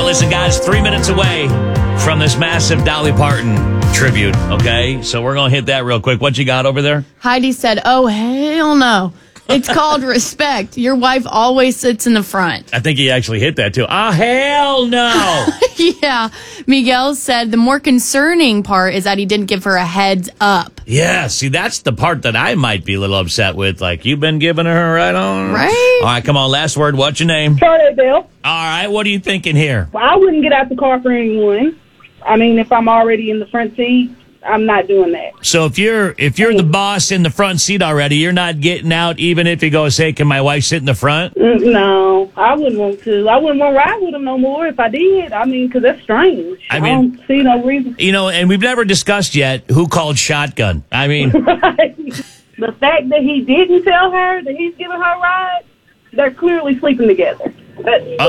listen, guys, 3 minutes away from this massive Dolly Parton tribute, okay? So we're going to hit that real quick. What you got over there? Heidi said, oh, hell no. It's called respect. Your wife always sits in the front. I think he actually hit that, too. Oh, hell no. Yeah. Miguel said the more concerning part is that he didn't give her a heads up. Yeah, see, that's the part that I might be a little upset with. Like, you've been giving her right on. Right? All right, come on, last word. What's your name? Charlotte Bell. All right, what are you thinking here? Well, I wouldn't get out the car for anyone. I mean, if I'm already in the front seat, I'm not doing that. So if you're the boss in the front seat already, you're not getting out, even if he goes, hey, can my wife sit in the front? No, I wouldn't want to. I wouldn't want to ride with him no more if I did. I mean, because that's strange. I don't see no reason. You know, and we've never discussed yet who called shotgun. I mean, the fact that he didn't tell her that he's giving her a ride, they're clearly sleeping together. okay.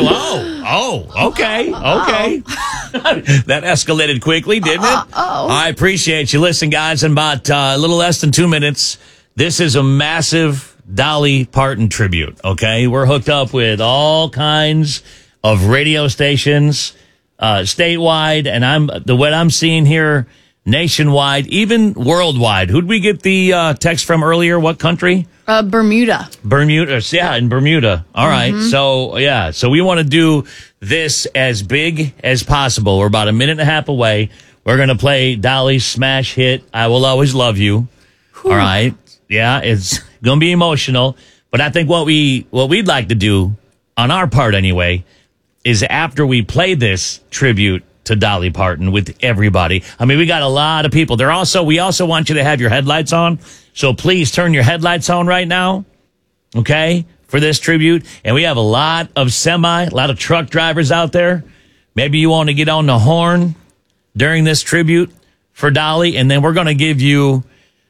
That escalated quickly, didn't it? I appreciate you. Listen, guys, in about a little less than 2 minutes, this is a massive Dolly Parton tribute, okay? We're hooked up with all kinds of radio stations statewide, and what I'm seeing here nationwide, even worldwide. Who'd we get the text from earlier? What country? Bermuda. Yeah, in Bermuda. All right. So we want to do this as big as possible. We're about a minute and a half away. We're going to play Dolly's smash hit, I Will Always Love You. All right. Yeah, it's going to be emotional. But I think what we'd like to do, on our part anyway, is after we play this tribute to Dolly Parton with everybody. I mean, we got a lot of people. We also want you to have your headlights on. So please turn your headlights on right now, okay, for this tribute. And we have a lot of truck drivers out there. Maybe you want to get on the horn during this tribute for Dolly. And then we're going to give you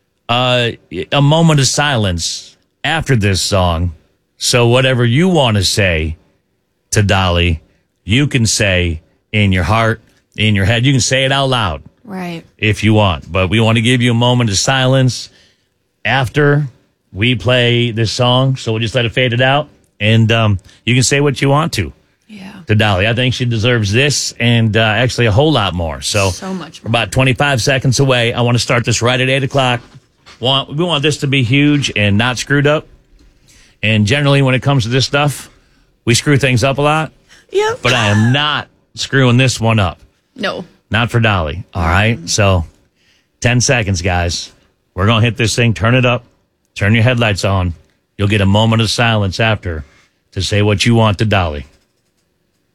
a moment of silence after this song. So whatever you want to say to Dolly, you can say in your heart, in your head. You can say it out loud. Right. If you want. But we want to give you a moment of silence after we play this song. So we'll just let it fade it out. And you can say what you want to Dolly. I think she deserves this and actually a whole lot more. So much more. We're about 25 seconds away. I want to start this right at 8 o'clock. We want this to be huge and not screwed up. And generally when it comes to this stuff, we screw things up a lot. Yep. But I am not screwing this one up. No. Not for Dolly. All right. So 10 seconds, guys. We're going to hit this thing. Turn it up. Turn your headlights on. You'll get a moment of silence after to say what you want to Dolly.